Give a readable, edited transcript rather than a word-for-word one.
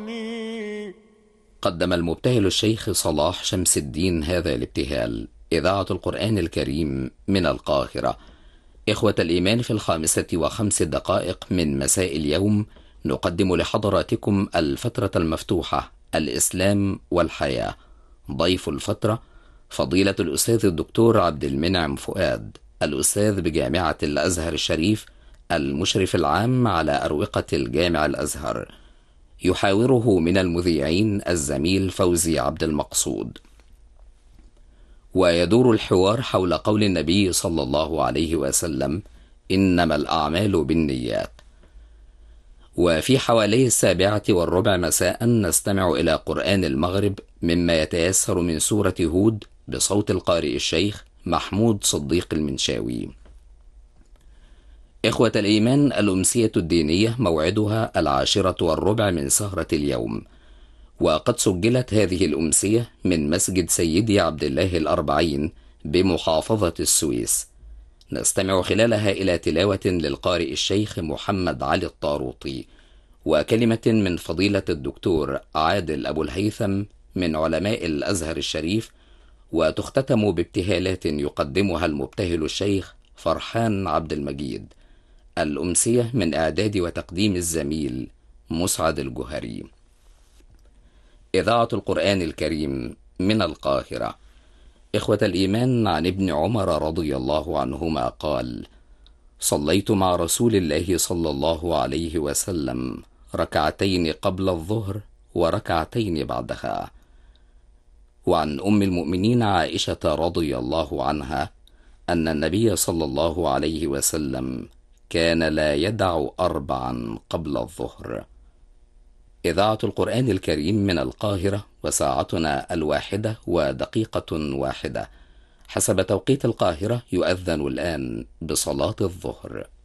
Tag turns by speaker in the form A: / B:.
A: قدم المبتهل الشيخ صلاح شمس الدين هذا الابتهال. إذاعة القرآن الكريم من القاهرة. إخوة الإيمان، في 5:05 من مساء اليوم نقدم لحضراتكم الفترة المفتوحة، الإسلام والحياة. ضيف الفترة فضيلة الأستاذ الدكتور عبد المنعم فؤاد، الأستاذ بجامعة الأزهر الشريف، المشرف العام على أروقة الجامع الأزهر. يحاوره من المذيعين الزميل فوزي عبد المقصود. ويدور الحوار حول قول النبي صلى الله عليه وسلم: إنما الأعمال بالنيات. وفي حوالي 7:15 مساء نستمع إلى قرآن المغرب مما يتيسر من سورة هود بصوت القارئ الشيخ محمود صديق المنشاوي. إخوة الإيمان، الأمسية الدينية موعدها 10:15 من سهرة اليوم، وقد سجلت هذه الأمسية من مسجد سيدي عبد الله الأربعين بمحافظة السويس. نستمع خلالها إلى تلاوة للقارئ الشيخ محمد علي الطاروطي، وكلمة من فضيلة الدكتور عادل أبو الهيثم من علماء الأزهر الشريف، وتختتم بابتهالات يقدمها المبتهل الشيخ فرحان عبد المجيد. الأمسية من إعداد وتقديم الزميل مسعد الجهري. إذاعة القرآن الكريم من القاهرة. إخوة الإيمان، عن ابن عمر رضي الله عنهما قال: صليت مع رسول الله صلى الله عليه وسلم ركعتين قبل الظهر وركعتين بعدها. وعن أم المؤمنين عائشة رضي الله عنها أن النبي صلى الله عليه وسلم كان لا يدع 4 قبل الظهر. إذاعة القرآن الكريم من القاهرة، وساعتنا 1:01 حسب توقيت القاهرة. يؤذن الآن بصلاة الظهر.